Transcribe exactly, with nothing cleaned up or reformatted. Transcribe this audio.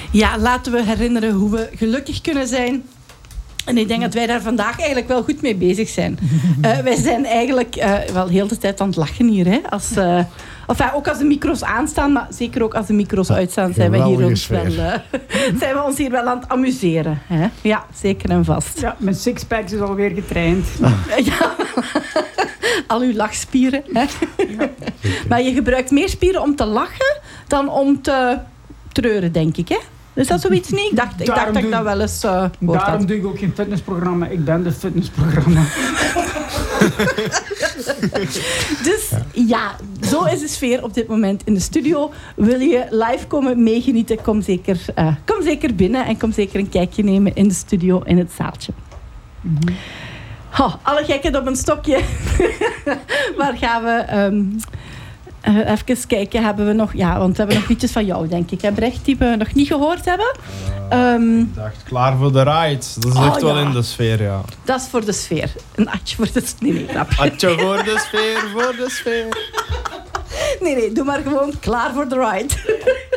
Ja, laten we herinneren hoe we gelukkig kunnen zijn. En ik denk dat wij daar vandaag eigenlijk wel goed mee bezig zijn. Uh, wij zijn eigenlijk uh, wel heel de tijd aan het lachen hier. Hè? Als, uh, enfin, ook als de micro's aanstaan, maar zeker ook als de micro's uitstaan, zijn we, hier ons wel, uh, zijn we ons hier wel aan het amuseren. Hè? Ja, zeker en vast. Ja, mijn sixpack is alweer getraind. Ja. Al uw lachspieren. Hè? Ja. Maar je gebruikt meer spieren om te lachen dan om te treuren, denk ik. Hè? Is dat zoiets niet? Ik dacht, ik dacht dat ik dat wel eens uh, hoort. Daarom doe ik ook geen fitnessprogramma. Ik ben de fitnessprogramma. Dus ja, zo is de sfeer op dit moment in de studio. Wil je live komen meegenieten, kom zeker, uh, kom zeker binnen en kom zeker een kijkje nemen in de studio, in het zaaltje. Mm-hmm. Oh, alle gekheid op een stokje. Waar gaan we... Um, Uh, even kijken, hebben we nog... Ja, want we hebben nog liedjes van jou, denk ik. Hè, Brecht, die we nog niet gehoord hebben. Uh, um, ik dacht, klaar voor de ride. Dat is oh, echt wel ja. in de sfeer, ja. Dat is voor de sfeer. Een atje voor de sfeer. Nee, nee, grapje. Atje voor de sfeer, voor de sfeer. Nee, nee, doe maar gewoon klaar voor de ride.